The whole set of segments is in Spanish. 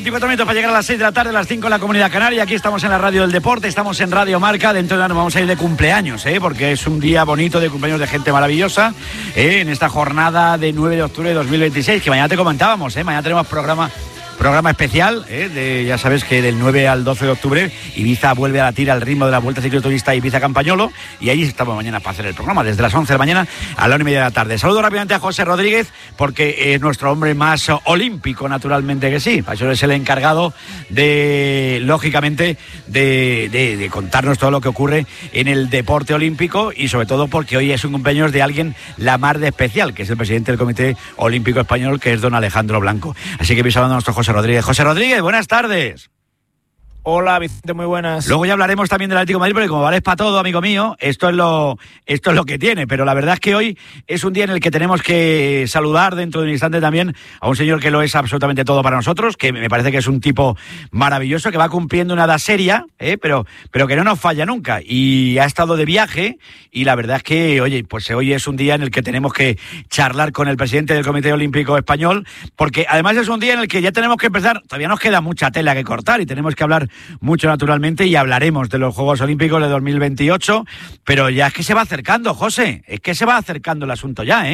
24 minutos para llegar a las 6 de la tarde, las 5 en la Comunidad Canaria. Aquí estamos en la Radio del Deporte, estamos en Radio Marca. Dentro de nos vamos a ir de cumpleaños, porque es un día bonito de cumpleaños de gente maravillosa, en esta jornada de 9 de octubre de 2026, que mañana te comentábamos, mañana tenemos programa especial, ya sabes que del 9 al 12 de octubre Ibiza vuelve a latir al ritmo de la Vuelta Cicloturista Ibiza Campañolo, y ahí estamos mañana para hacer el programa, desde las 11 de la mañana a la 1:30 de la tarde. Saludo rápidamente a José Rodríguez, porque es nuestro hombre más olímpico, naturalmente que sí. Eso es el encargado de, lógicamente, de contarnos todo lo que ocurre en el deporte olímpico, y sobre todo porque hoy es un cumpleaños de alguien la mar de especial, que es el presidente del Comité Olímpico Español, que es don Alejandro Blanco. Así que hablando a nuestro José Rodríguez. José Rodríguez, buenas tardes. Hola, Vicente, muy buenas. Luego ya hablaremos también del Atlético de Madrid, porque como vales para todo, amigo mío, esto es lo que tiene. Pero la verdad es que hoy es un día en el que tenemos que saludar dentro de un instante también a un señor que lo es absolutamente todo para nosotros, que me parece que es un tipo maravilloso, que va cumpliendo una edad seria, pero que no nos falla nunca. Y ha estado de viaje, y la verdad es que, oye, pues hoy es un día en el que tenemos que charlar con el presidente del Comité Olímpico Español, porque además es un día en el que ya tenemos que empezar, todavía nos queda mucha tela que cortar y tenemos que hablar mucho, naturalmente, y hablaremos de los Juegos Olímpicos de 2028, pero ya es que se va acercando, José, es que se va acercando el asunto ya,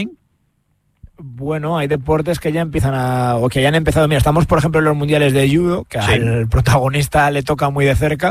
Bueno, hay deportes que ya empiezan o que ya han empezado. Mira, estamos, por ejemplo, en los mundiales de judo, que sí, al protagonista le toca muy de cerca.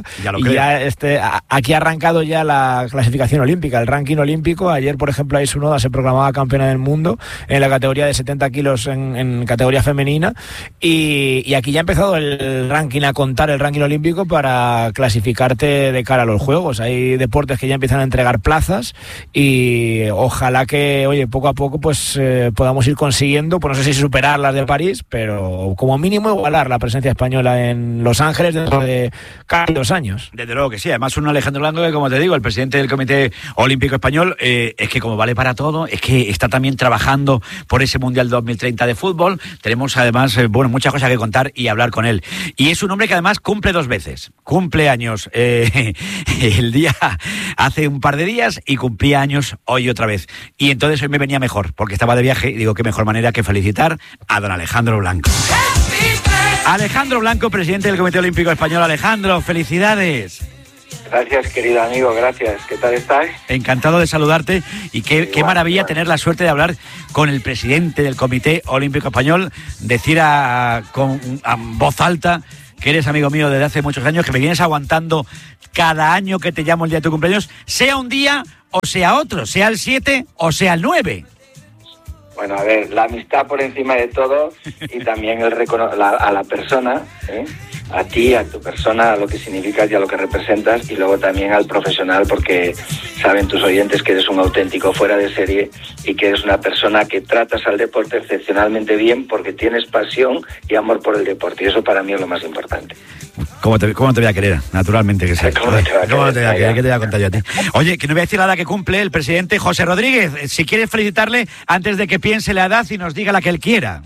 Aquí ha arrancado ya la clasificación olímpica, el ranking olímpico. Ayer, por ejemplo, Ais Unoda se proclamaba campeona del mundo en la categoría de 70 kilos en categoría femenina. Y aquí ya ha empezado el ranking, a contar el ranking olímpico para clasificarte de cara a los Juegos. Hay deportes que ya empiezan a entregar plazas, y ojalá que, oye, poco a poco pues podamos ir consiguiendo, pues no sé si superar las de París, pero como mínimo igualar la presencia española en Los Ángeles dentro de casi 2 años. Desde luego que sí. Además, un Alejandro Blanco que, como te digo, el presidente del Comité Olímpico Español, es que como vale para todo, es que está también trabajando por ese Mundial 2030 de fútbol. Tenemos además, muchas cosas que contar y hablar con él. Y es un hombre que además cumple 2 veces. Cumple años el día hace un par de días, y cumplía años hoy otra vez. Y entonces hoy me venía mejor, porque estaba de viaje, y digo, qué mejor manera que felicitar a don Alejandro Blanco. Alejandro Blanco, presidente del Comité Olímpico Español. Alejandro, felicidades. Gracias, querido amigo, gracias. ¿Qué tal estás? Encantado de saludarte, y qué maravilla tener la suerte de hablar con el presidente del Comité Olímpico Español, decir con voz alta que eres amigo mío desde hace muchos años, que me vienes aguantando cada año que te llamo el día de tu cumpleaños, sea un día o sea otro, sea el 7 o sea el 9. Bueno, a ver, la amistad por encima de todo, y también a la persona, a ti, a tu persona, a lo que significas y a lo que representas, y luego también al profesional, porque saben tus oyentes que eres un auténtico fuera de serie, y que eres una persona que tratas al deporte excepcionalmente bien, porque tienes pasión y amor por el deporte, y eso para mí es lo más importante. ¿Cómo te voy a querer? Naturalmente que sí. ¿Cómo te voy a querer? ¿Qué te voy a contar yo a ti? Oye, que no voy a decir la edad que cumple el presidente José Rodríguez. Si quieres felicitarle antes de que piense la edad y nos diga la que él quiera.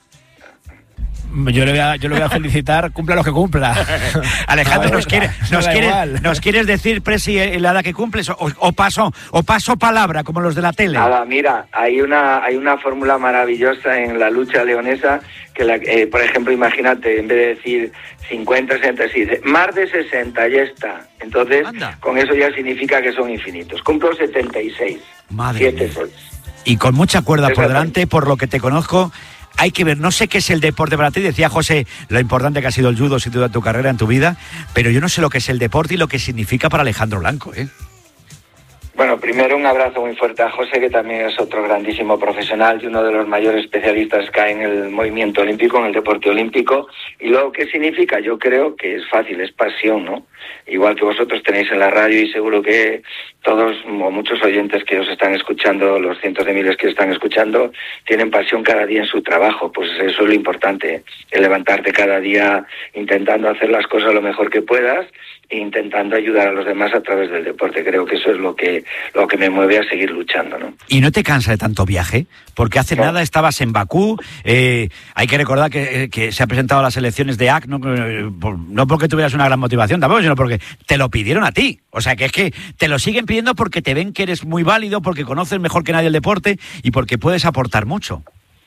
Yo le voy a felicitar, cumpla lo que cumpla. Alejandro, ¿nos quieres decir, Presi, la edad que cumples o paso palabra, como los de la tele? Nada, mira, hay una fórmula maravillosa en la lucha leonesa, que por ejemplo, imagínate, en vez de decir 50, 60, se dice más de 60, ya está. Entonces, anda, con eso ya significa que son infinitos. Cumplo 76. Madre 7 mía. sois. Y con mucha cuerda por delante, por lo que te conozco. Hay que ver, no sé qué es el deporte para ti. Decía José lo importante que ha sido el judo, sin duda, en tu carrera, en tu vida, pero yo no sé lo que es el deporte y lo que significa para Alejandro Blanco, Bueno, primero un abrazo muy fuerte a José, que también es otro grandísimo profesional y uno de los mayores especialistas que hay en el movimiento olímpico, en el deporte olímpico. Y luego, ¿qué significa? Yo creo que es fácil, es pasión, ¿no? Igual que vosotros tenéis en la radio, y seguro que todos o muchos oyentes que os están escuchando, los cientos de miles que os están escuchando, tienen pasión cada día en su trabajo. Pues eso es lo importante, el levantarte cada día intentando hacer las cosas lo mejor que puedas e intentando ayudar a los demás a través del deporte. Creo que eso es lo que me mueve a seguir luchando, ¿no? ¿Y no te cansa de tanto viaje? Porque hace nada estabas en Bakú, hay que recordar que se ha presentado a las elecciones de AC, no porque tuvieras una gran motivación tampoco, sino porque te lo pidieron a ti. O sea, que es que te lo siguen pidiendo porque te ven que eres muy válido, porque conoces mejor que nadie el deporte y porque puedes aportar mucho.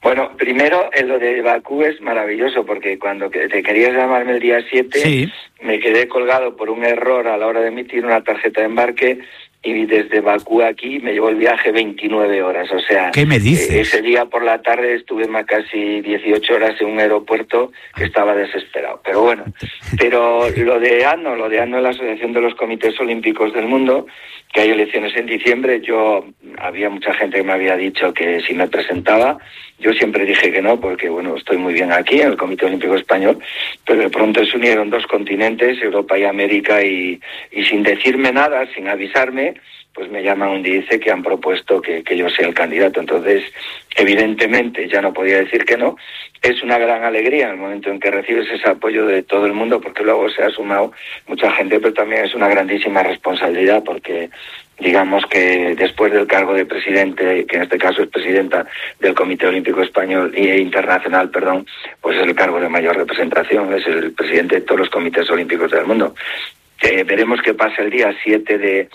Bueno, primero, lo de Bakú es maravilloso, porque cuando te querías llamarme el día 7, sí, me quedé colgado por un error a la hora de emitir una tarjeta de embarque, y desde Bakú aquí me llevó el viaje 29 horas. O sea, ¿qué me dices? Ese día por la tarde estuve más casi 18 horas en un aeropuerto que estaba desesperado. Pero bueno, pero lo de ANO es la Asociación de los Comités Olímpicos del Mundo, que hay elecciones en diciembre. Había mucha gente que me había dicho que si me presentaba, yo siempre dije que no, porque bueno, estoy muy bien aquí en el Comité Olímpico Español, pero de pronto se unieron dos continentes, Europa y América, y sin decirme nada, sin avisarme, pues me llaman un día y dice que han propuesto que yo sea el candidato. Entonces, evidentemente, ya no podía decir que no. Es una gran alegría en el momento en que recibes ese apoyo de todo el mundo, porque luego se ha sumado mucha gente, pero también es una grandísima responsabilidad, porque digamos que después del cargo de presidente, que en este caso es presidenta del Comité Olímpico Español e Internacional, pues es el cargo de mayor representación, es el presidente de todos los comités olímpicos del mundo. Veremos qué pasa el día 7 de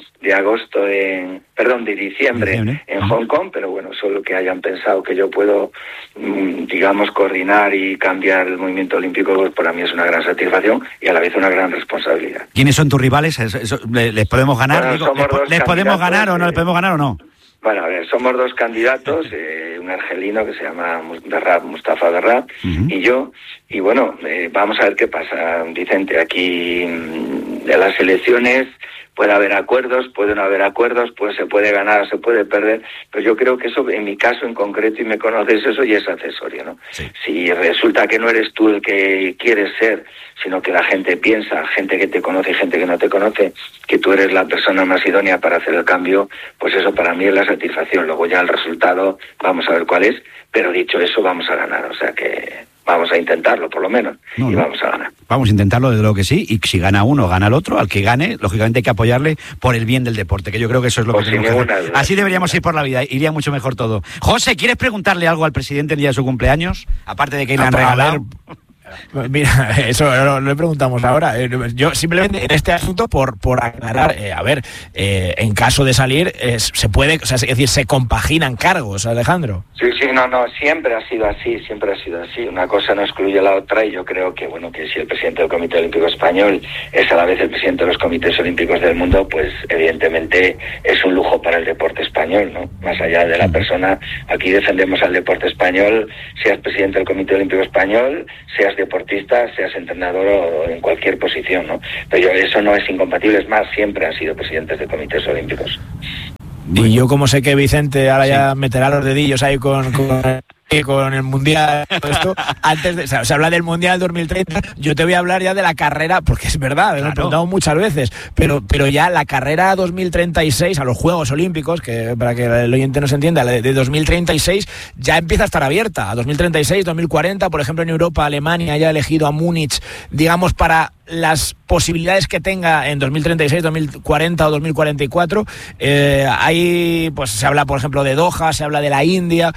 diciembre en Hong Kong, pero bueno, solo que hayan pensado que yo puedo, digamos, coordinar y cambiar el movimiento olímpico, pues para mí es una gran satisfacción y a la vez una gran responsabilidad. ¿Quiénes son tus rivales? ¿Les podemos ganar? Bueno, ¿Les podemos ganar o no les podemos ganar o no? Bueno, a ver, somos dos candidatos, un argelino que se llama Mustafa Darrab, y yo, y bueno, vamos a ver qué pasa, Vicente. Aquí de las elecciones puede haber acuerdos, puede no haber acuerdos, pues se puede ganar, se puede perder, pero yo creo que eso, en mi caso en concreto, y me conoces, eso ya es accesorio, ¿no? Sí. Si resulta que no eres tú el que quieres ser, sino que la gente piensa, gente que te conoce y gente que no te conoce, que tú eres la persona más idónea para hacer el cambio, pues eso para mí es la satisfacción. Luego ya el resultado, vamos a ver cuál es, pero dicho eso, vamos a ganar, o sea que vamos a intentarlo por lo menos, y vamos a ganar. Vamos a intentarlo, desde luego que sí, y si gana uno, gana el otro. Al que gane, lógicamente hay que apoyarle por el bien del deporte, que yo creo que eso es lo que tenemos que hacer. Así deberíamos ir por la vida, iría mucho mejor todo. José, ¿quieres preguntarle algo al presidente el día de su cumpleaños? Aparte de que le han regalado... Mira, eso lo preguntamos ahora. Yo simplemente en este asunto por aclarar, en caso de salir, se puede, o sea, es decir, se compaginan cargos, Alejandro. Sí, no, siempre ha sido así. Una cosa no excluye la otra, y yo creo que, bueno, que si el presidente del Comité Olímpico Español es a la vez el presidente de los comités olímpicos del mundo, pues evidentemente es un lujo para el deporte español, ¿no? Más allá de la persona, aquí defendemos al deporte español, seas presidente del Comité Olímpico Español, seas deportista, seas entrenador o en cualquier posición, ¿no? Pero eso no es incompatible, es más, siempre han sido presidentes de comités olímpicos. Y yo, como sé que Vicente ahora ya meterá los dedillos ahí con el Mundial, todo esto, antes de, se habla del Mundial 2030, yo te voy a hablar ya de la carrera, porque es verdad, lo he preguntado muchas veces, pero ya la carrera 2036 a los Juegos Olímpicos, que para que el oyente nos entienda, de 2036 ya empieza a estar abierta, a 2036, 2040, por ejemplo en Europa, Alemania ya ha elegido a Múnich, digamos, para las posibilidades que tenga en 2036, 2040 o 2044. Ahí pues se habla, por ejemplo, de Doha, se habla de la India,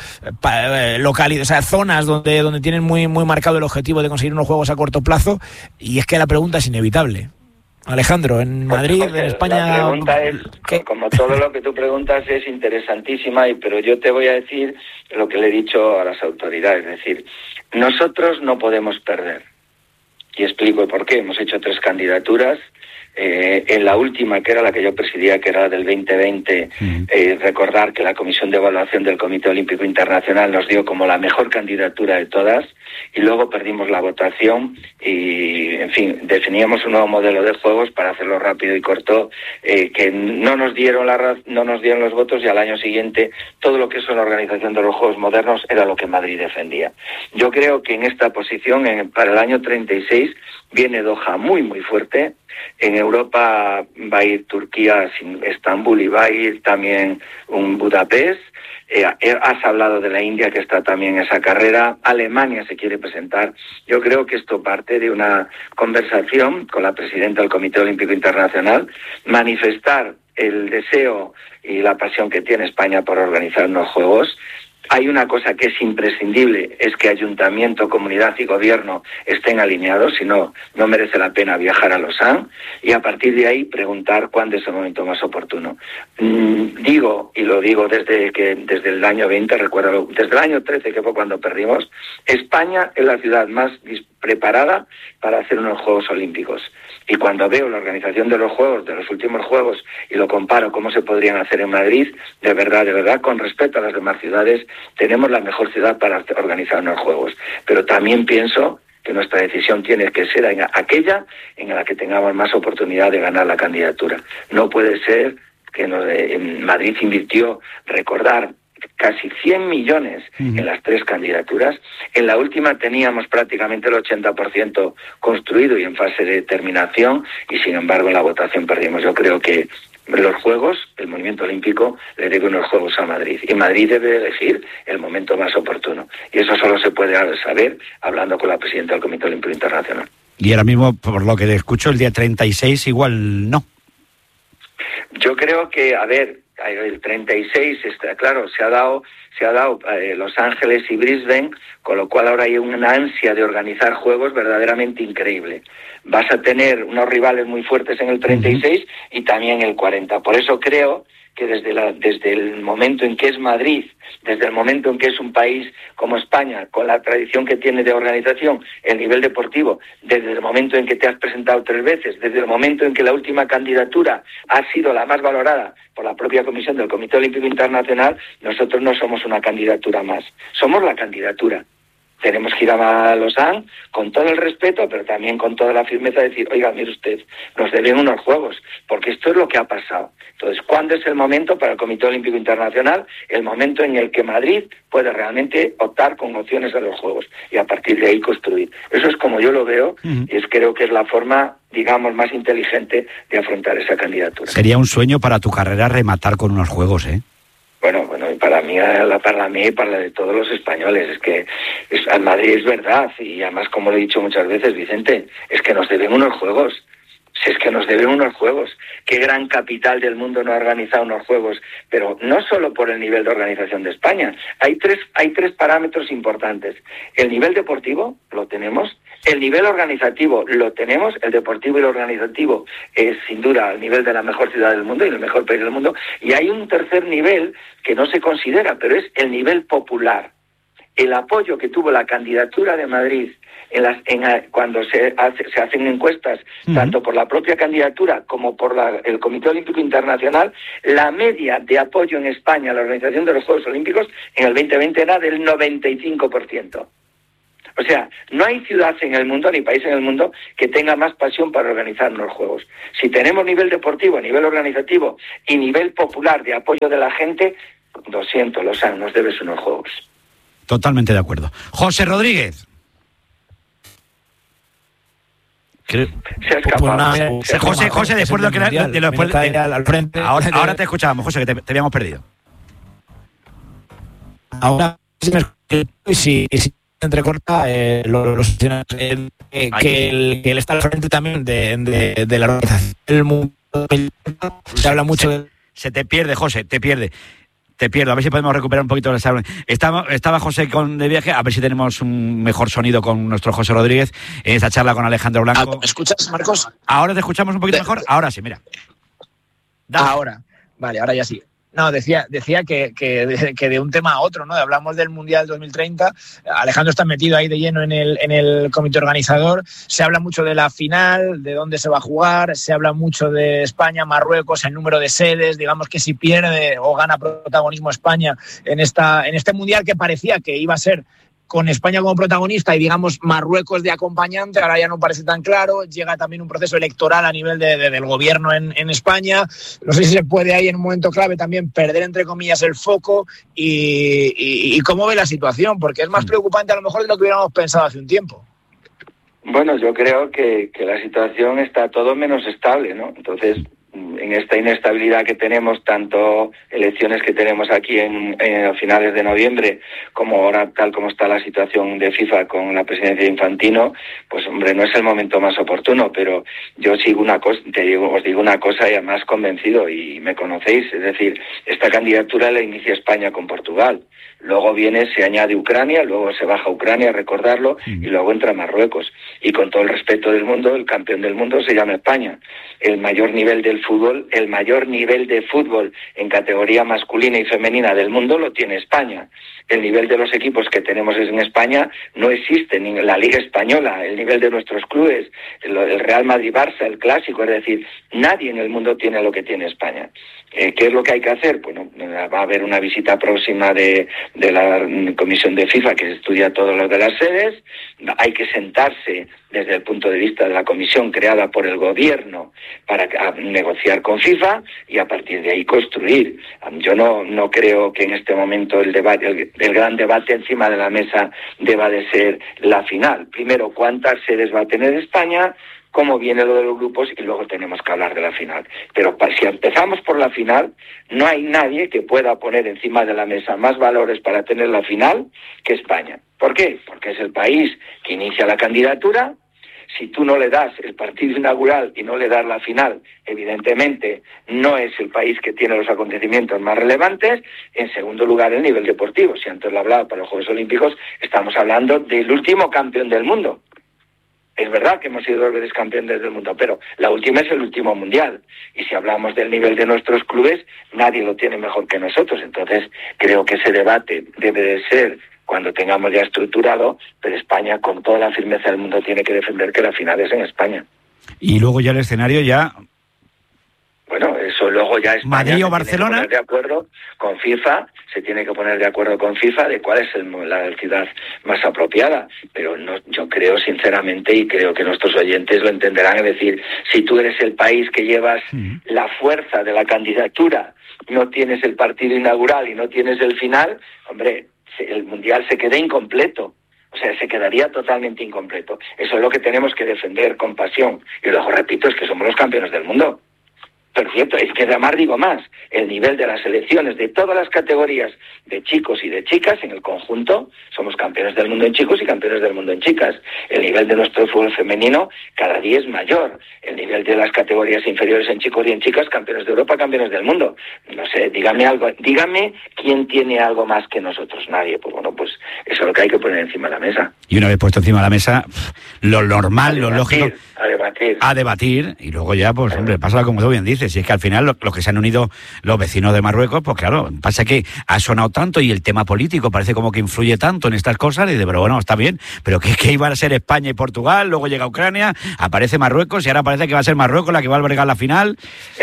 o sea, zonas donde tienen muy marcado el objetivo de conseguir unos juegos a corto plazo, y es que la pregunta es inevitable. Alejandro, en Madrid, en España... La pregunta es, como todo lo que tú preguntas, es interesantísima, pero yo te voy a decir lo que le he dicho a las autoridades, es decir, nosotros no podemos perder. Y explico por qué. Hemos hecho 3 candidaturas. En la última, que era la que yo presidía, que era la del 2020, recordar que la Comisión de Evaluación del Comité Olímpico Internacional nos dio como la mejor candidatura de todas, y luego perdimos la votación y, en fin, definíamos un nuevo modelo de juegos para hacerlo rápido y corto, que no nos dieron los votos, y al año siguiente todo lo que es la organización de los Juegos Modernos era lo que Madrid defendía. Yo creo que en esta posición, para el año 36, viene Doha muy fuerte. En Europa va a ir Turquía, Estambul, y va a ir también un Budapest. Has hablado de la India, que está también en esa carrera. Alemania se quiere presentar. Yo creo que esto parte de una conversación con la presidenta del Comité Olímpico Internacional, manifestar el deseo y la pasión que tiene España por organizar unos Juegos. Hay una cosa que es imprescindible, es que ayuntamiento, comunidad y gobierno estén alineados, si no, no merece la pena viajar a Lausanne, y a partir de ahí preguntar cuándo es el momento más oportuno. Digo, y lo digo desde el año 20, recuerdo, desde el año 13, que fue cuando perdimos, España es la ciudad más preparada para hacer unos Juegos Olímpicos. Y cuando veo la organización de los Juegos, de los últimos Juegos, y lo comparo cómo se podrían hacer en Madrid, de verdad, con respecto a las demás ciudades, tenemos la mejor ciudad para organizar unos Juegos. Pero también pienso que nuestra decisión tiene que ser aquella en la que tengamos más oportunidad de ganar la candidatura. No puede ser que en Madrid invirtió, recordar, casi 100 millones en las 3 candidaturas. En la última teníamos prácticamente el 80% construido y en fase de terminación, y sin embargo en la votación perdimos. Yo creo que los Juegos, el movimiento olímpico, le debe unos Juegos a Madrid, y Madrid debe elegir el momento más oportuno. Y eso solo se puede saber hablando con la presidenta del Comité Olímpico Internacional. Y ahora mismo, por lo que escucho, el día 36 igual no. Yo creo que, el 36 está claro, se ha dado Los Ángeles y Brisbane, con lo cual ahora hay una ansia de organizar juegos verdaderamente increíble. Vas a tener unos rivales muy fuertes en el 36 y también el 40. Por eso creo que desde el momento en que es Madrid, desde el momento en que es un país como España, con la tradición que tiene de organización, el nivel deportivo, desde el momento en que te has presentado 3 veces, desde el momento en que la última candidatura ha sido la más valorada por la propia comisión del Comité Olímpico Internacional, nosotros no somos una candidatura más, somos la candidatura. Tenemos que ir a Lausanne con todo el respeto, pero también con toda la firmeza de decir, oiga, mire usted, nos deben unos Juegos, porque esto es lo que ha pasado. Entonces, ¿cuándo es el momento para el Comité Olímpico Internacional? El momento en el que Madrid puede realmente optar con opciones a los Juegos y a partir de ahí construir. Eso es como yo lo veo, y creo que es la forma, digamos, más inteligente de afrontar esa candidatura. Sería un sueño para tu carrera rematar con unos Juegos, ¿eh? Bueno, y para mí y para la de todos los españoles, es que Madrid es verdad, y además, como lo he dicho muchas veces, Vicente, es que nos deben unos Juegos. Si es que nos deben unos Juegos. Qué gran capital del mundo no ha organizado unos Juegos, pero no solo por el nivel de organización de España. Hay tres parámetros importantes. El nivel deportivo lo tenemos, el nivel organizativo lo tenemos, el deportivo y el organizativo es sin duda el nivel de la mejor ciudad del mundo y el mejor país del mundo, y hay un tercer nivel que no se considera, pero es el nivel popular. El apoyo que tuvo la candidatura de Madrid cuando se hacen encuestas, tanto por la propia candidatura como por el Comité Olímpico Internacional, la media de apoyo en España a la organización de los Juegos Olímpicos en el 2020 era del 95%. O sea, no hay ciudad en el mundo, ni país en el mundo, que tenga más pasión para organizar los Juegos. Si tenemos nivel deportivo, nivel organizativo y nivel popular de apoyo de la gente, lo siento, Lausanne, nos debes unos Juegos. Totalmente de acuerdo. José Rodríguez. Se ha escapado. José, después de lo que al frente. Ahora te escuchábamos, José, que te habíamos perdido. Ahora sí entrecorta que él está al frente también de la organización del mundo. Se habla mucho se te pierde, José, te pierde. A ver si podemos recuperar un poquito la sala. Estaba José de viaje, a ver si tenemos un mejor sonido con nuestro José Rodríguez en esta charla con Alejandro Blanco. ¿Me escuchas, Marcos? Ahora te escuchamos un poquito mejor. Ahora sí, mira. Dale. Ahora, vale, ahora ya sí. No, decía que de un tema a otro, ¿no? Hablamos del Mundial 2030. Alejandro está metido ahí de lleno en el comité organizador. Se habla mucho de la final, de dónde se va a jugar. Se habla mucho de España, Marruecos, el número de sedes. Digamos que si pierde o gana protagonismo España en este Mundial, que parecía que iba a ser con España como protagonista y, digamos, Marruecos de acompañante, ahora ya no parece tan claro. Llega también un proceso electoral a nivel del gobierno en España. No sé si se puede ahí en un momento clave también perder, entre comillas, el foco y cómo ve la situación, porque es más preocupante a lo mejor de lo que hubiéramos pensado hace un tiempo. Bueno, yo creo que la situación está todo menos estable, ¿no? Entonces, en esta inestabilidad que tenemos, tanto elecciones que tenemos aquí en finales de noviembre, como ahora tal como está la situación de FIFA con la presidencia de Infantino, pues hombre, no es el momento más oportuno, pero yo sigo una cosa, os digo una cosa y además convencido, y me conocéis, es decir, esta candidatura la inicia España con Portugal. Luego se añade Ucrania, luego se baja Ucrania, recordarlo, y luego entra Marruecos. Y con todo el respeto del mundo, el campeón del mundo se llama España. El mayor nivel de fútbol en categoría masculina y femenina del mundo lo tiene España. El nivel de los equipos que tenemos en España no existe, ni en la Liga Española, el nivel de nuestros clubes, el Real Madrid-Barça, el Clásico, es decir, nadie en el mundo tiene lo que tiene España. ¿Qué es lo que hay que hacer? Bueno, va a haber una visita próxima de la Comisión de FIFA que estudia todo lo de las sedes. Hay que sentarse desde el punto de vista de la comisión creada por el gobierno para negociar con FIFA y a partir de ahí construir. Yo no creo que en este momento el gran debate encima de la mesa deba de ser la final. Primero, ¿cuántas sedes va a tener España? Cómo viene lo de los grupos y luego tenemos que hablar de la final. Pero si empezamos por la final, no hay nadie que pueda poner encima de la mesa más valores para tener la final que España. ¿Por qué? Porque es el país que inicia la candidatura. Si tú no le das el partido inaugural y no le das la final, evidentemente no es el país que tiene los acontecimientos más relevantes. En segundo lugar, el nivel deportivo. Si antes lo hablaba para los Juegos Olímpicos, estamos hablando del último campeón del mundo. Es verdad que hemos sido 2 veces campeones del mundo, pero la última es el último mundial. Y si hablamos del nivel de nuestros clubes, nadie lo tiene mejor que nosotros. Entonces, creo que ese debate debe de ser cuando tengamos ya estructurado, pero España, con toda la firmeza del mundo, tiene que defender que la final es en España. Y luego ya el escenario ya... Bueno, eso luego ya España Madrid o Barcelona. Se tiene que poner de acuerdo con FIFA, se tiene que poner de acuerdo con FIFA de cuál es la ciudad más apropiada. Pero no, yo creo sinceramente, y creo que nuestros oyentes lo entenderán, es decir, si tú eres el país que llevas la fuerza de la candidatura, no tienes el partido inaugural y no tienes el final, hombre, el Mundial se queda incompleto. O sea, se quedaría totalmente incompleto. Eso es lo que tenemos que defender con pasión. Y luego, repito, es que somos los campeones del mundo. Pero cierto, es que además digo más, el nivel de las selecciones de todas las categorías de chicos y de chicas en el conjunto, somos campeones del mundo en chicos y campeones del mundo en chicas. El nivel de nuestro fútbol femenino cada día es mayor. El nivel de las categorías inferiores en chicos y en chicas, campeones de Europa, campeones del mundo. No sé, dígame algo, dígame quién tiene algo más que nosotros. Nadie. Pues bueno, pues eso es lo que hay que poner encima de la mesa. Y una vez puesto encima de la mesa, lo normal, lo lógico... A debatir, y luego ya, pues hombre, pasa como tú bien dices, y es que al final los que se han unido los vecinos de Marruecos, pues claro, pasa que ha sonado tanto y el tema político parece como que influye tanto en estas cosas, y dice, pero bueno, está bien, pero que iban a ser España y Portugal, luego llega Ucrania, aparece Marruecos y ahora parece que va a ser Marruecos la que va a albergar la final.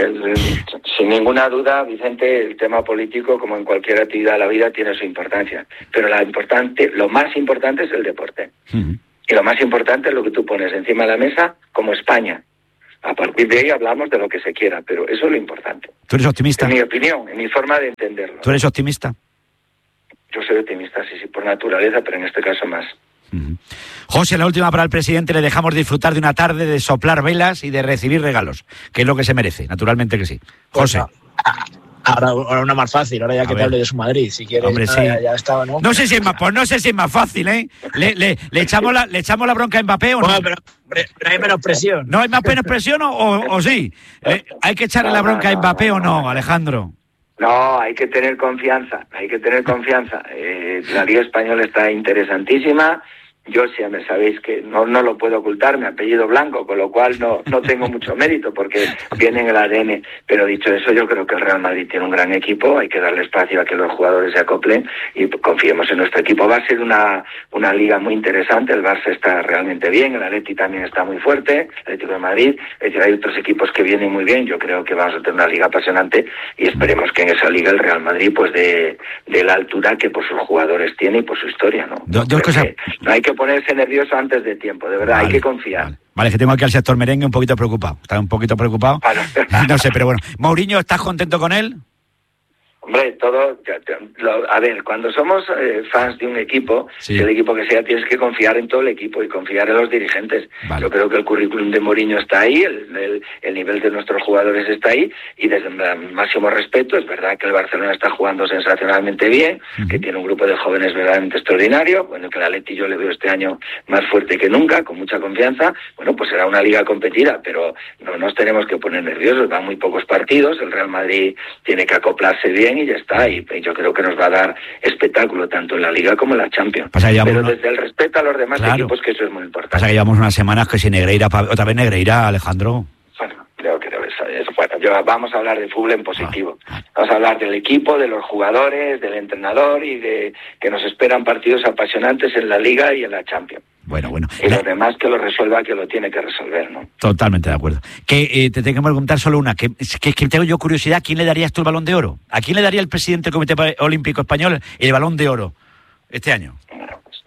Sin ninguna duda, Vicente, el tema político, como en cualquier actividad de la vida, tiene su importancia, pero lo más importante es el deporte. Y lo más importante es lo que tú pones encima de la mesa como España. A partir de ahí hablamos de lo que se quiera, pero eso es lo importante. ¿Tú eres optimista? En mi opinión, en mi forma de entenderlo. ¿Tú eres optimista? Yo soy optimista, sí, por naturaleza, pero en este caso más. José, la última para el presidente, le dejamos disfrutar de una tarde de soplar velas y de recibir regalos, que es lo que se merece, naturalmente que sí. José. Ahora una más fácil, ahora ya que te hable de su Madrid, si quieres. Hombre, sí. Ya estaba, ¿no? No sé si es más fácil, ¿eh? ¿Le echamos la bronca a Mbappé o no? Bueno, pero hay menos presión. ¿No hay más menos presión o sí? ¿Hay que echarle la bronca a Mbappé o no, Alejandro? No, hay que tener confianza, la Liga Española está interesantísima. Yo, si me sabéis que no lo puedo ocultar, mi apellido Blanco, con lo cual no tengo mucho mérito porque viene en el ADN. Pero dicho eso, yo creo que el Real Madrid tiene un gran equipo, hay que darle espacio a que los jugadores se acoplen y confiemos en nuestro equipo. Va a ser una liga muy interesante, el Barça está realmente bien, el Atleti también está muy fuerte, el Atlético de Madrid, es decir, hay otros equipos que vienen muy bien. Yo creo que vamos a tener una liga apasionante y esperemos que en esa liga el Real Madrid pues de la altura que por sus jugadores tiene y por su historia, ¿no? Dos cosas. No hay que ponerse nervioso antes de tiempo, de verdad, hay que confiar. Vale, que tengo aquí al sector merengue un poquito preocupado. Está un poquito preocupado. No sé, pero bueno. Mourinho, ¿estás contento con él? Hombre, a ver, cuando somos fans de un equipo, sí, el equipo que sea, tienes que confiar en todo el equipo y confiar en los dirigentes. Vale. Yo creo que el currículum de Mourinho está ahí, el nivel de nuestros jugadores está ahí, y desde el máximo respeto, es verdad que el Barcelona está jugando sensacionalmente bien, que tiene un grupo de jóvenes verdaderamente extraordinario, bueno, que el Atleti yo le veo este año más fuerte que nunca, con mucha confianza. Bueno, pues será una liga competida, pero no nos tenemos que poner nerviosos, van muy pocos partidos, el Real Madrid tiene que acoplarse bien bien y ya está. Y yo creo que nos va a dar espectáculo tanto en la Liga como en la Champions. Pero desde el respeto a los demás equipos, que eso es muy importante. Pasa que llevamos unas semanas que si Negreira, otra vez Negreira, Alejandro. Bueno, creo que debe ser eso. Bueno, vamos a hablar de fútbol en positivo. Vamos a hablar del equipo, de los jugadores, del entrenador y de que nos esperan partidos apasionantes en la Liga y en la Champions. Bueno. Y los demás que lo resuelva, que lo tiene que resolver, ¿no? Totalmente de acuerdo. Que te tengo que preguntar solo una, que tengo yo curiosidad, ¿a quién le darías tú el Balón de Oro? ¿A quién le daría el presidente del Comité Olímpico Español el Balón de Oro este año? Bueno, pues,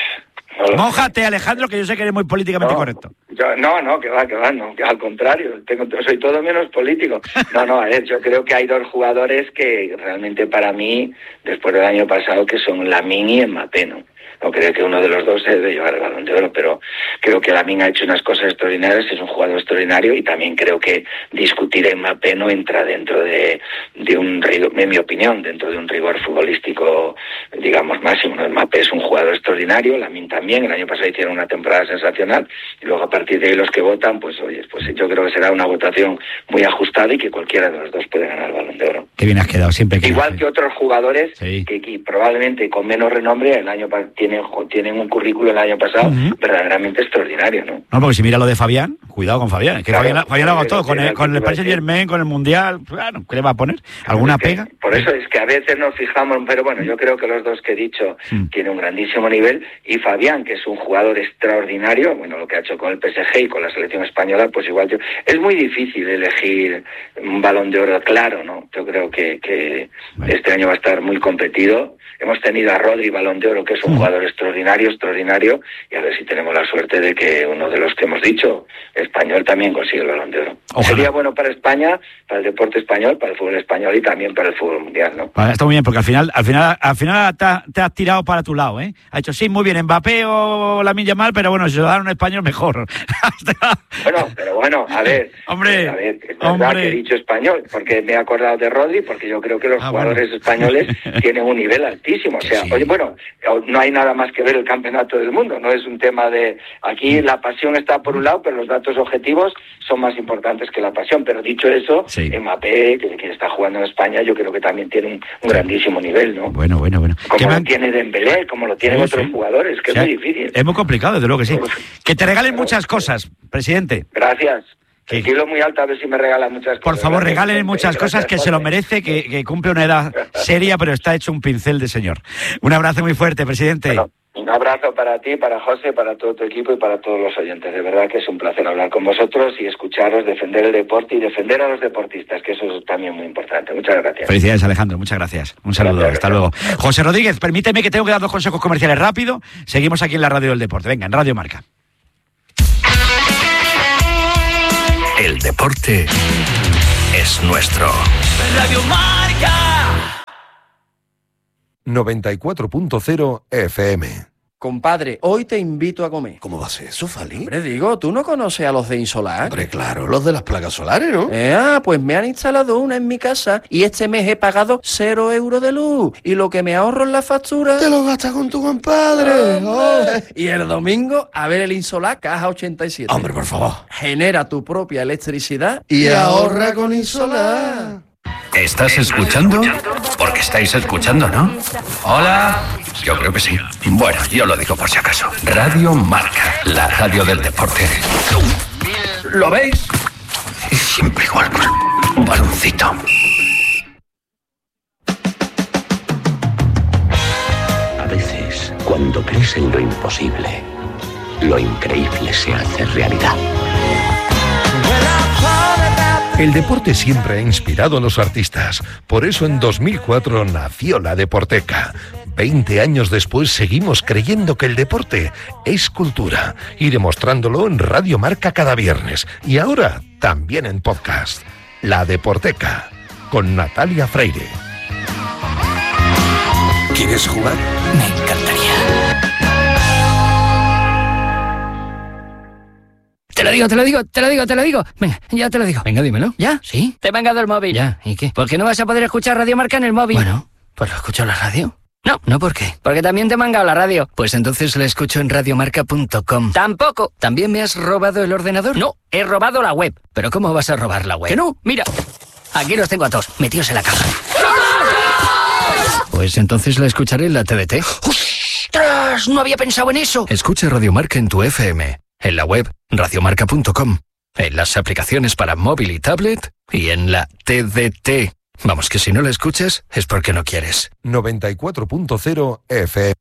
Mójate, Alejandro, que yo sé que eres muy políticamente correcto. Que va, no, que al contrario, soy todo menos político. A ver, yo creo que hay dos jugadores que realmente para mí, después del año pasado, que son Lamine y Mbappé, ¿no? No creo que uno de los dos se debe llevar el Balón de Oro, pero creo que Lamine ha hecho unas cosas extraordinarias, es un jugador extraordinario, y también creo que discutir Mbappé no entra dentro de un rigor, en mi opinión, dentro de un rigor futbolístico, digamos, máximo. Mbappé es un jugador extraordinario, Lamine también, el año pasado hicieron una temporada sensacional, y luego a partir de ahí los que votan, pues yo creo que será una votación muy ajustada y que cualquiera de los dos puede ganar el Balón de Oro. Qué bien has quedado siempre. Igual que otros jugadores que probablemente con menos renombre el año tienen un currículo el año pasado verdaderamente extraordinario, ¿no? No, porque si mira lo de Fabián, cuidado con Fabián, que Fabián lo hago todo, con el Paris Saint-Germain, con el Mundial, claro, ¿qué le va a poner? ¿Alguna pega? Por eso es que a veces nos fijamos, pero bueno, yo creo que los dos que he dicho tienen un grandísimo nivel, y Fabián, que es un jugador extraordinario, bueno, lo que ha hecho con el PSG y con la selección española, pues igual es muy difícil elegir un Balón de Oro claro, ¿no? Yo creo que este año va a estar muy competido. Hemos tenido a Rodri Balón de Oro, que es un jugador extraordinario, y a ver si tenemos la suerte de que uno de los que hemos dicho, español, también consigue el Balón de Oro. Ojalá. Sería bueno para España, para el deporte español, para el fútbol español y también para el fútbol mundial, ¿no? Está muy bien, porque al final te has tirado para tu lado, ¿eh? Ha hecho, sí, muy bien, Mbappé o Lamine Yamal, pero bueno, si lo dan un español, mejor. Bueno, a ver, es verdad que he dicho español, porque me he acordado de Rodri, porque yo creo que los jugadores españoles tienen un nivel altísimo. O sea, no hay nada más que ver el campeonato del mundo, no es un tema de... Aquí la pasión está por un lado, pero los datos objetivos son más importantes que la pasión. Pero dicho eso, Mbappé, que está jugando en España, yo creo que también tiene un grandísimo nivel, ¿no? Bueno. Como lo tiene Dembélé, como lo tienen otros jugadores, que es muy difícil. Es muy complicado, desde luego que sí. Que te regalen muchas cosas, presidente. Gracias. El kilo muy alto, a ver si me regalan muchas cosas. Por favor, regalen muchas cosas, que se lo merece, que cumple una edad seria, pero está hecho un pincel de señor. Un abrazo muy fuerte, presidente. Bueno, un abrazo para ti, para José, para todo tu equipo y para todos los oyentes. De verdad que es un placer hablar con vosotros y escucharos, defender el deporte y defender a los deportistas, que eso es también muy importante. Muchas gracias. Felicidades, Alejandro. Muchas gracias. Un saludo. Hasta luego. José Rodríguez, permíteme que tengo que dar 2 consejos comerciales rápido. Seguimos aquí en la Radio del Deporte. Venga, en Radio Marca. El deporte es nuestro. Radio Marca. 94.0 FM. Compadre, hoy te invito a comer. ¿Cómo va a ser eso, Fali? Hombre, digo, ¿tú no conoces a los de Insolar? Hombre, claro, los de las placas solares, ¿no? Pues me han instalado una en mi casa y este mes he pagado 0 euros de luz. Y lo que me ahorro en la factura... ¡Te lo gastas con tu compadre! Oh. Y el domingo, a ver el Insolar Caja 87. Hombre, por favor. Genera tu propia electricidad y ahorra con Insolar. ¿Estás escuchando? Porque estáis escuchando, ¿no? Hola. Yo creo que sí. Bueno, yo lo digo por si acaso. Radio Marca, la radio del deporte. ¿Lo veis? Siempre igual, pues, un baloncito. A veces, cuando crees en lo imposible, lo increíble se hace realidad. El deporte siempre ha inspirado a los artistas. Por eso en 2004 nació la Deporteca. 20 años después seguimos creyendo que el deporte es cultura y demostrándolo en Radio Marca cada viernes. Y ahora también en podcast. La Deporteca, con Natalia Freire. ¿Quieres jugar? Me encantaría. Te lo digo. Venga, ya te lo digo. Venga, dímelo. ¿Ya? ¿Sí? Te he mangado el móvil. Ya, ¿y qué? ¿Por qué no vas a poder escuchar Radio Marca en el móvil? Bueno, pues lo escucho en la radio. No, ¿por qué? Porque también te he mangado la radio. Pues entonces la escucho en radiomarca.com. Tampoco. ¿También me has robado el ordenador? No, he robado la web. ¿Pero cómo vas a robar la web? Que no, mira. Aquí los tengo a todos, metidos en la caja. Pues entonces la escucharé en la TDT. ¡Ostras! No había pensado en eso. Escucha Radio Marca en tu FM, en la web radiomarca.com, en las aplicaciones para móvil y tablet y en la TDT. Vamos, que si no la escuchas es porque no quieres. 94.0 FM.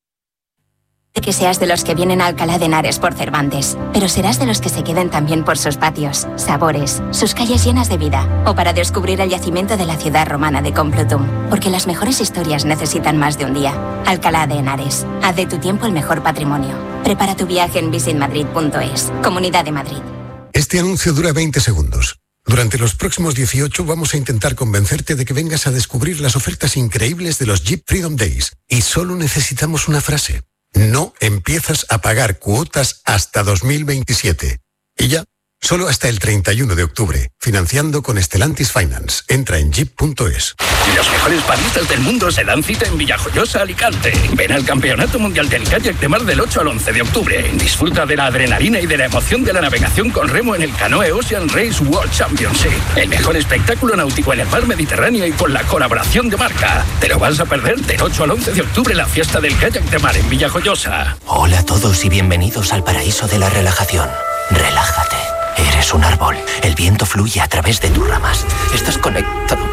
Que seas de los que vienen a Alcalá de Henares por Cervantes, pero serás de los que se queden también por sus patios, sabores, sus calles llenas de vida, o para descubrir el yacimiento de la ciudad romana de Complutum, porque las mejores historias necesitan más de un día. Alcalá de Henares, haz de tu tiempo el mejor patrimonio. Prepara tu viaje en visitmadrid.es, Comunidad de Madrid. Este anuncio dura 20 segundos. Durante los próximos 18 vamos a intentar convencerte de que vengas a descubrir las ofertas increíbles de los Jeep Freedom Days. Y solo necesitamos una frase. No empiezas a pagar cuotas hasta 2027. Y ya, solo hasta el 31 de octubre. Financiando con Stellantis Finance. Entra en jeep.es. Los mejores baristas del mundo se dan cita en Villajoyosa, Alicante. Ven al Campeonato Mundial del Kayak de Mar del 8 al 11 de octubre. Disfruta de la adrenalina y de la emoción de la navegación con remo en el Canoe Ocean Race World Championship. El mejor espectáculo náutico en el mar Mediterráneo y con la colaboración de Marca. Te lo vas a perder del 8 al 11 de octubre la fiesta del kayak de mar en Villajoyosa. Hola a todos y bienvenidos al paraíso de la relajación. Relájate. Eres un árbol. El viento fluye a través de tus ramas. Estás conectado.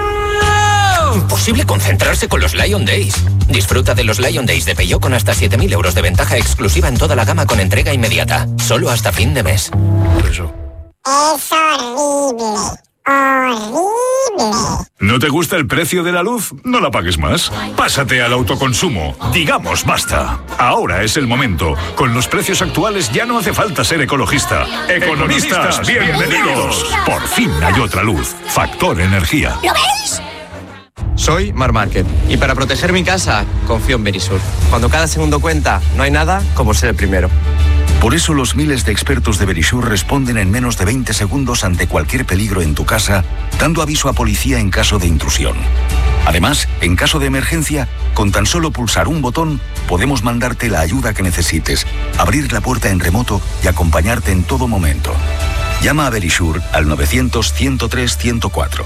Imposible concentrarse con los Lion Days. Disfruta de los Lion Days de Peugeot con hasta 7.000 euros de ventaja exclusiva en toda la gama con entrega inmediata. Solo hasta fin de mes. Eso. Es horrible. Horrible. ¿No te gusta el precio de la luz? No la pagues más. Pásate al autoconsumo. Digamos basta. Ahora es el momento. Con los precios actuales ya no hace falta ser ecologista. Economistas, bienvenidos. Por fin hay otra luz. Factor Energía. ¿Lo veis? Soy Mar Márquez y para proteger mi casa confío en Verisur. Cuando cada segundo cuenta, no hay nada como ser el primero. Por eso los miles de expertos de Verisur responden en menos de 20 segundos ante cualquier peligro en tu casa, dando aviso a policía en caso de intrusión. Además, en caso de emergencia, con tan solo pulsar un botón, podemos mandarte la ayuda que necesites, abrir la puerta en remoto y acompañarte en todo momento. Llama a Verisur al 900-103-104.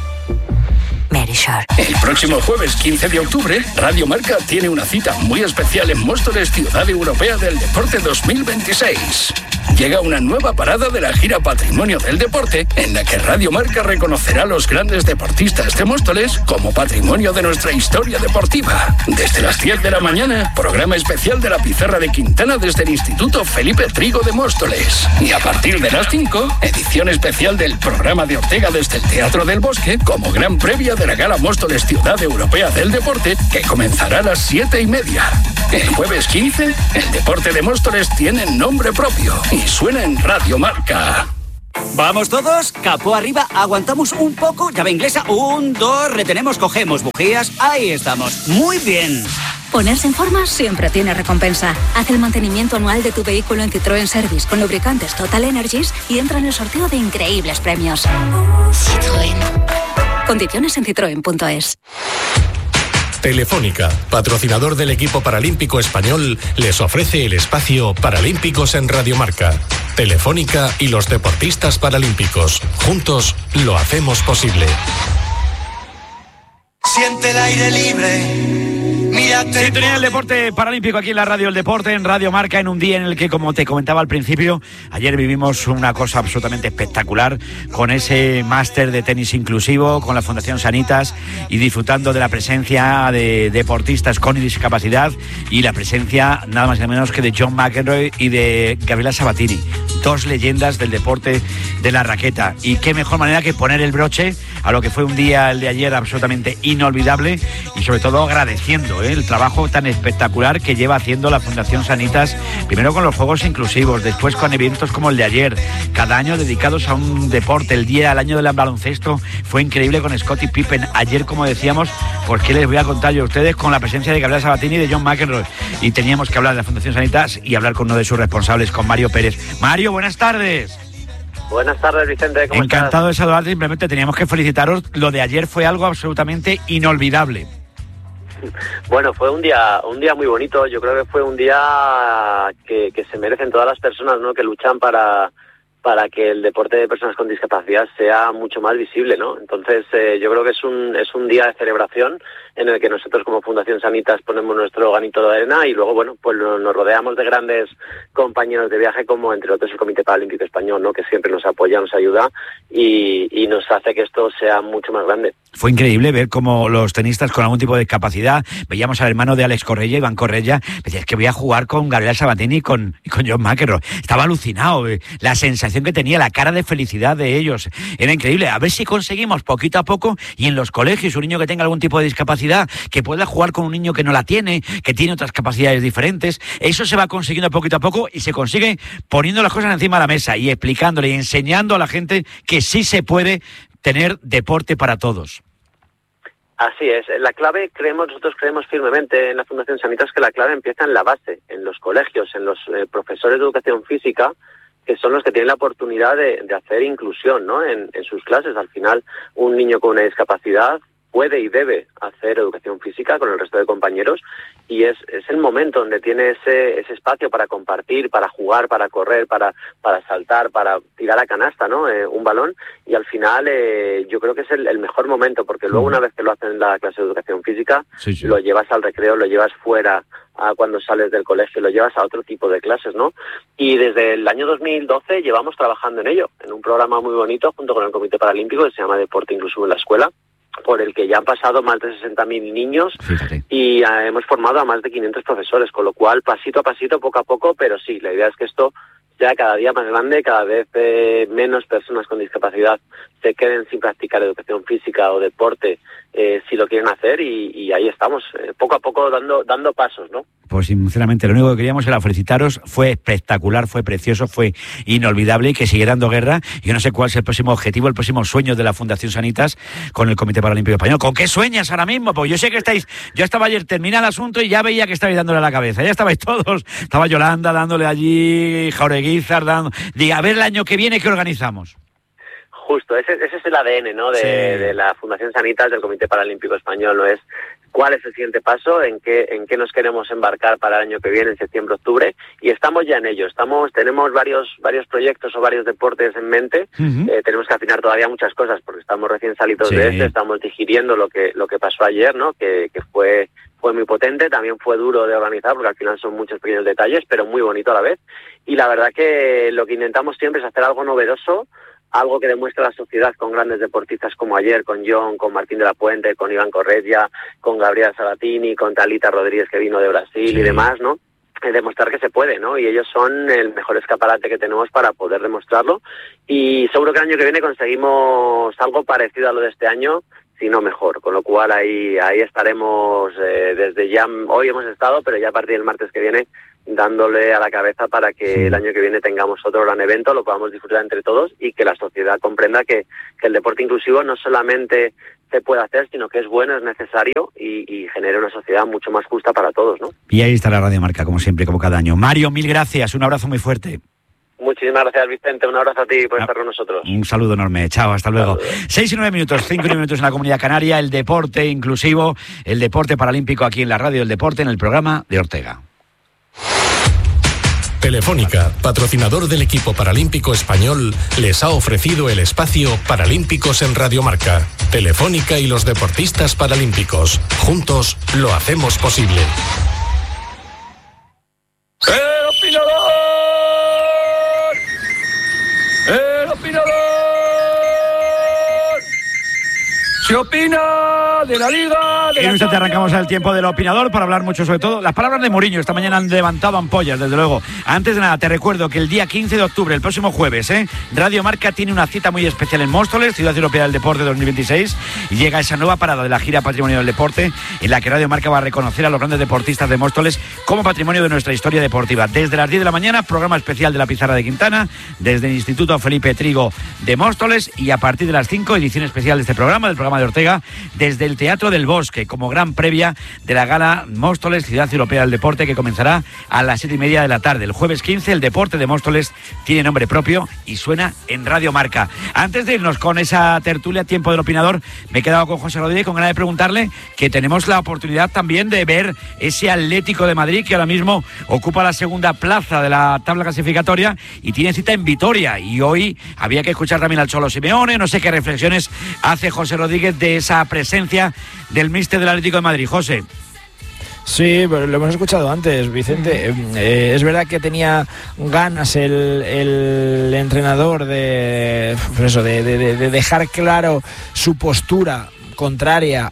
Verisur. El próximo jueves 15 de octubre, Radio Marca tiene una cita muy especial en Móstoles, Ciudad Europea del Deporte 2026. Llega una nueva parada de la gira Patrimonio del Deporte, en la que Radio Marca reconocerá a los grandes deportistas de Móstoles como patrimonio de nuestra historia deportiva. Desde las 10 de la mañana, programa especial de la Pizarra de Quintana desde el Instituto Felipe Trigo de Móstoles. Y a partir de las 5, edición especial del programa de Ortega desde el Teatro del Bosque, como gran previa de la Gala Móstoles Ciudad Europea del Deporte, que comenzará a las 7:30. El jueves 15, el deporte de Móstoles tiene nombre propio y suena en Radio Marca. ¿Vamos todos? Capó arriba, aguantamos un poco, llave inglesa, 1, 2, retenemos, cogemos bujías, ahí estamos, muy bien. Ponerse en forma siempre tiene recompensa. Haz el mantenimiento anual de tu vehículo en Citroën Service con lubricantes Total Energies y entra en el sorteo de increíbles premios. Citroën. Condiciones en citroen.es. Telefónica, patrocinador del equipo paralímpico español, les ofrece el espacio Paralímpicos en Radio Marca. Telefónica y los deportistas paralímpicos. Juntos lo hacemos posible. Siente el aire libre. Sintonía del deporte paralímpico aquí en la Radio del Deporte, en Radio Marca, en un día en el que, como te comentaba al principio, ayer vivimos una cosa absolutamente espectacular con ese máster de tenis inclusivo, con la Fundación Sanitas y disfrutando de la presencia de deportistas con discapacidad y la presencia nada más y nada menos que de John McEnroe y de Gabriela Sabatini, dos leyendas del deporte de la raqueta. Y qué mejor manera que poner el broche a lo que fue un día, el de ayer, absolutamente inolvidable y sobre todo agradeciendo el trabajo tan espectacular que lleva haciendo la Fundación Sanitas, primero con los Juegos Inclusivos, después con eventos como el de ayer, cada año dedicados a un deporte. El día, el año del baloncesto fue increíble con Scottie Pippen. Ayer, como decíamos, ¿por qué les voy a contar yo a ustedes? Con la presencia de Gabriela Sabatini y de John McEnroe. Y teníamos que hablar de la Fundación Sanitas y hablar con uno de sus responsables, con Mario Pérez. Mario, buenas tardes. Buenas tardes, Vicente. ¿Cómo estás? Encantado de saludarte. Simplemente teníamos que felicitaros. Lo de ayer fue algo absolutamente inolvidable. Bueno, fue un día muy bonito. Yo creo que fue un día que se merecen todas las personas, ¿no?, que luchan para para que el deporte de personas con discapacidad sea mucho más visible, ¿no? Entonces, yo creo que es un día de celebración en el que nosotros como Fundación Sanitas ponemos nuestro granito de arena y luego, bueno, pues nos rodeamos de grandes compañeros de viaje como, entre otros, el Comité Paralímpico Español, ¿no? Que siempre nos apoya, nos ayuda y nos hace que esto sea mucho más grande. Fue increíble ver cómo los tenistas con algún tipo de discapacidad, veíamos al hermano de Alex Correia, Iván Correia, decía, es que voy a jugar con Gabriela Sabatini y con John McEnroe. Estaba alucinado, la sensación que tenía, la cara de felicidad de ellos, era increíble. A ver si conseguimos poquito a poco, y en los colegios, un niño que tenga algún tipo de discapacidad, que pueda jugar con un niño que no la tiene, que tiene otras capacidades diferentes, eso se va consiguiendo poquito a poco y se consigue poniendo las cosas encima de la mesa y explicándole y enseñando a la gente que sí se puede tener deporte para todos. Así es, la clave, nosotros creemos firmemente en la Fundación Sanitas que la clave empieza en la base, en los colegios, en los profesores de educación física, que son los que tienen la oportunidad de hacer inclusión, ¿no? En sus clases. Al final, un niño con una discapacidad puede y debe hacer educación física con el resto de compañeros y es el momento donde tiene ese espacio para compartir, para jugar, para correr, para saltar, para tirar a canasta, ¿no? Un balón, y al final yo creo que es el mejor momento, porque luego una vez que lo hacen en la clase de educación física, lo llevas al recreo, lo llevas fuera cuando sales del colegio, lo llevas a otro tipo de clases, ¿no? Y desde el año 2012 llevamos trabajando en ello, en un programa muy bonito junto con el Comité Paralímpico que se llama Deporte Inclusivo en la Escuela, por el que ya han pasado más de 60.000 niños. Fíjate. Y hemos formado a más de 500 profesores, con lo cual pasito a pasito, poco a poco, pero sí, la idea es que esto sea cada día más grande, cada vez menos personas con discapacidad se queden sin practicar educación física o deporte si lo quieren hacer, y ahí estamos, poco a poco dando pasos, ¿no? Pues sinceramente lo único que queríamos era felicitaros, fue espectacular, fue precioso, fue inolvidable, y que sigue dando guerra. Yo no sé cuál es el próximo objetivo, el próximo sueño de la Fundación Sanitas con el Comité Paralímpico Español. ¿Con qué sueñas ahora mismo? Porque yo sé que yo estaba ayer, terminé el asunto y ya veía que estabais dándole a la cabeza, ya estabais todos, estaba Yolanda dándole allí, Jaureguizar dando, a ver el año que viene qué organizamos. Justo, ese es el ADN, ¿no? De la Fundación Sanitas, del Comité Paralímpico Español, ¿no? Es cuál es el siguiente paso, en qué nos queremos embarcar para el año que viene, en septiembre, octubre, y estamos ya en ello. Tenemos varios proyectos o varios deportes en mente. Tenemos que afinar todavía muchas cosas porque estamos recién salidos de estamos digiriendo lo que pasó ayer, ¿no? Que fue muy potente, también fue duro de organizar porque al final son muchos pequeños detalles, pero muy bonito a la vez. Y la verdad que lo que intentamos siempre es hacer algo novedoso, algo que demuestre a la sociedad con grandes deportistas como ayer, con John, con Martín de la Puente, con Iván Correia, con Gabriela Sabatini, con Talita Rodríguez que vino de Brasil y demás, ¿no? Demostrar que se puede, ¿no? Y ellos son el mejor escaparate que tenemos para poder demostrarlo, y seguro que el año que viene conseguimos algo parecido a lo de este año, si no mejor, con lo cual ahí estaremos desde ya, hoy hemos estado, pero ya a partir del martes que viene dándole a la cabeza para que el año que viene tengamos otro gran evento, lo podamos disfrutar entre todos y que la sociedad comprenda que el deporte inclusivo no solamente se puede hacer, sino que es bueno, es necesario y genera una sociedad mucho más justa para todos, ¿no? Y ahí está la Radio Marca, como siempre, como cada año. Mario, mil gracias, un abrazo muy fuerte. Muchísimas gracias, Vicente, un abrazo a ti por estar con nosotros. Un saludo enorme, chao, hasta luego. 6 y 9 minutos, 5 y 9 minutos en la Comunidad Canaria, el deporte inclusivo, el deporte paralímpico aquí en la Radio del Deporte, en el programa de Ortega. Telefónica, patrocinador del equipo paralímpico español, les ha ofrecido el espacio Paralímpicos en Radio Marca. Telefónica y los deportistas paralímpicos. Juntos lo hacemos posible. ¡El opinador! ¡El opinador! Se opina de la Liga. En un instante arrancamos el tiempo del opinador para hablar mucho, sobre todo las palabras de Mourinho. Esta mañana han levantado ampollas, desde luego. Antes de nada, te recuerdo que el día 15 de octubre, el próximo jueves, Radio Marca tiene una cita muy especial en Móstoles, Ciudad Europea del Deporte 2026, y llega esa nueva parada de la gira Patrimonio del Deporte, en la que Radio Marca va a reconocer a los grandes deportistas de Móstoles como patrimonio de nuestra historia deportiva. Desde las 10 de la mañana, programa especial de la Pizarra de Quintana, desde el Instituto Felipe Trigo de Móstoles, y a partir de las 5, edición especial de este programa, del programa de Ortega, desde el Teatro del Bosque, Bosque, como gran previa de la gala Móstoles, Ciudad Europea del Deporte, que comenzará a las 7:30 de la tarde. El jueves 15, el deporte de Móstoles tiene nombre propio y suena en Radio Marca. Antes de irnos con esa tertulia, tiempo del opinador, me he quedado con José Rodríguez con ganas de preguntarle que tenemos la oportunidad también de ver ese Atlético de Madrid que ahora mismo ocupa la segunda plaza de la tabla clasificatoria y tiene cita en Vitoria. Y hoy había que escuchar también al Cholo Simeone. No sé qué reflexiones hace José Rodríguez de esa presencia del míster del Atlético de Madrid. José. Sí, pero lo hemos escuchado antes, Vicente. Es verdad que tenía ganas el entrenador de dejar claro su postura contraria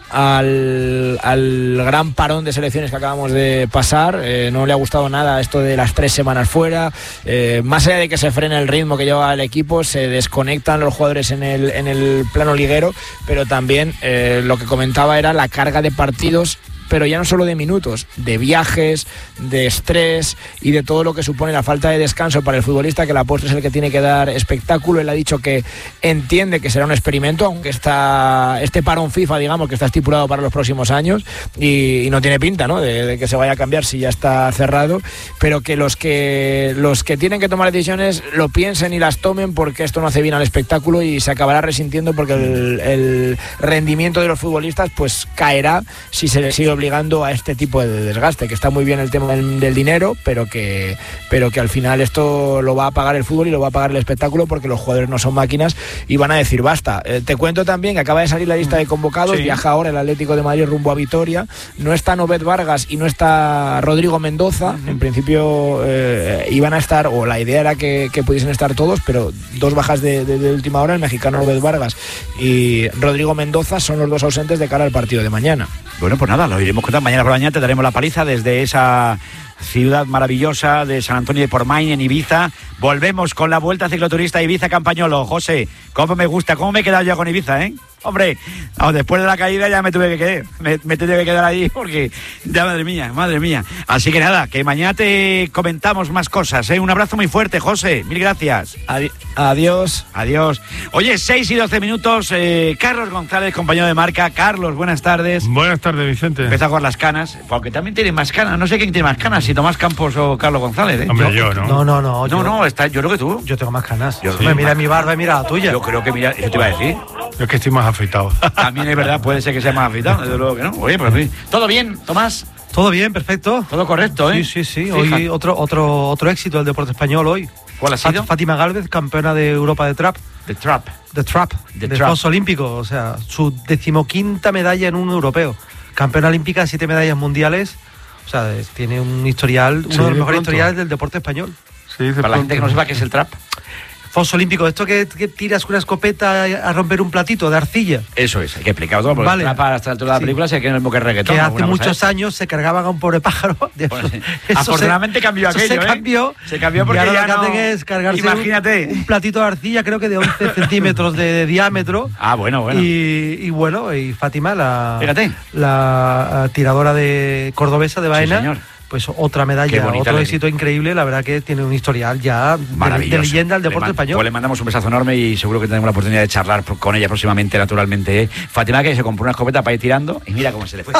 al gran parón de selecciones que acabamos de pasar. No le ha gustado nada esto de las 3 semanas fuera. Más allá de que se frene el ritmo que lleva el equipo, se desconectan los jugadores en el plano liguero, pero también lo que comentaba era la carga de partidos, pero ya no solo de minutos, de viajes, de estrés y de todo lo que supone la falta de descanso para el futbolista, que la postre es el que tiene que dar espectáculo. Él ha dicho que entiende que será un experimento, aunque este parón FIFA, digamos, que está estipulado para los próximos años y no tiene pinta, ¿no?, de que se vaya a cambiar si ya está cerrado, pero que los que tienen que tomar decisiones lo piensen y las tomen, porque esto no hace bien al espectáculo y se acabará resintiendo, porque el rendimiento de los futbolistas pues caerá si se les sigue obligando a este tipo de desgaste, que está muy bien el tema del dinero, pero que al final esto lo va a pagar el fútbol y lo va a pagar el espectáculo, porque los jugadores no son máquinas y van a decir basta. Te cuento también que acaba de salir la lista de convocados. Sí. Viaja ahora el Atlético de Madrid rumbo a Vitoria. No está Novet Vargas y no está Rodrigo Mendoza. En principio iban a estar, o la idea era que pudiesen estar todos, pero 2 bajas de última hora, el mexicano Novet Vargas y Rodrigo Mendoza, son los 2 ausentes de cara al partido de mañana. Bueno, pues nada, lo iremos contando. Mañana por la mañana te daremos la paliza desde esa ciudad maravillosa de San Antonio de Portmany, en Ibiza. Volvemos con la Vuelta Cicloturista Ibiza Campañolo. José, cómo me gusta, cómo me he quedado yo con Ibiza, ¿eh? Hombre, después de la caída ya me tuve que quedar. Me tuve que quedar ahí porque ya, madre mía. Así que nada, que mañana te comentamos más cosas, ¿eh? Un abrazo muy fuerte, José. Mil gracias. Adiós. Oye, 6:12. Carlos González, compañero de marca. Carlos, buenas tardes. Buenas tardes, Vicente. Empieza a jugar las canas, porque también tiene más canas. No sé quién tiene más canas, si Tomás Campos o Carlos González, ¿eh? Hombre, yo ¿no? No. Yo creo que tú. Yo tengo más canas. Mira mi barba y mira la tuya. Yo creo que eso te iba a decir. Es que estoy más afeitado. También es verdad, puede ser que sea más afeitado, desde luego que no. Oye, pero sí. ¿Todo bien, Tomás? Todo bien, perfecto. Todo correcto, ¿eh? Sí. Hoy otro éxito del deporte español hoy. ¿Cuál ha sido? Fátima Gálvez, campeona de Europa de Trap. De Trap. De Juegos Olímpicos, o sea, su 15ª medalla en un europeo. Campeona olímpica, 7 medallas mundiales. O sea, tiene un historial, uno de los mejores historiales del deporte español. Sí, para la gente que no sepa qué es el trap. Juegos Olímpicos, esto que tiras una escopeta a romper un platito de arcilla. Eso es, hay que explicar todo, porque el trap hasta la altura de la película sé que es el mismo que el reggaetón. Que hace muchos años se cargaban a un pobre pájaro. Bueno, afortunadamente cambió aquello, se cambió porque ahora ya lo que hacen es cargarse un platito de arcilla, creo que de 11 centímetros de diámetro. Ah, bueno. Y Fátima, la tiradora de cordobesa de Baena. Sí, señor. Pues otra medalla, otro éxito increíble. La verdad que tiene un historial ya de leyenda del deporte español. Pues le mandamos un besazo enorme y seguro que tenemos la oportunidad de charlar con ella próximamente, naturalmente. Fátima, que se compró una escopeta para ir tirando y mira cómo se le fue.